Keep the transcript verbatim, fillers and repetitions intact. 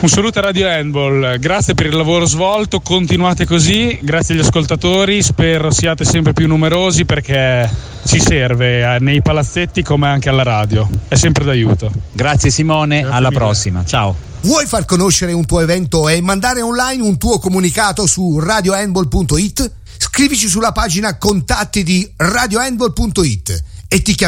Un saluto a Radio Handball, grazie per il lavoro svolto, continuate così, grazie agli ascoltatori, spero siate sempre più numerosi perché ci serve nei palazzetti come anche alla radio, è sempre d'aiuto. Grazie Simone, grazie alla mille. Prossima, ciao. Vuoi far conoscere un tuo evento e mandare online un tuo comunicato su radio handball punto it? Scrivici sulla pagina contatti di radio handball punto it e ti chiamiamo